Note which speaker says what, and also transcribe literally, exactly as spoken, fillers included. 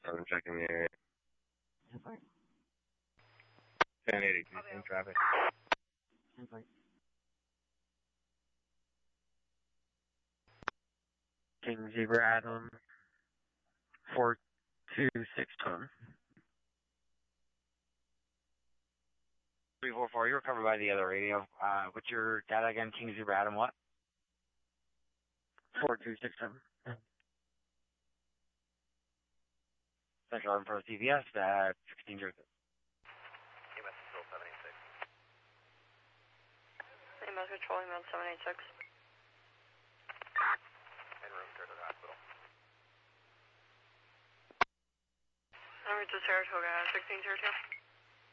Speaker 1: I'm checking the area. ten eighty-two, same traffic. King Zebra Adam, four two six ton. three four four, you were covered by the other radio. Uh, what's your data again? King Zebra Adam, what? four two six seven. Central Arm Pro C V S at sixteen zero six.
Speaker 2: E M S Control seven eight six.
Speaker 3: E M S Control, email seven eight six.
Speaker 2: En room, clear to the hospital.
Speaker 3: Number to Saratoga, sixteen zero two.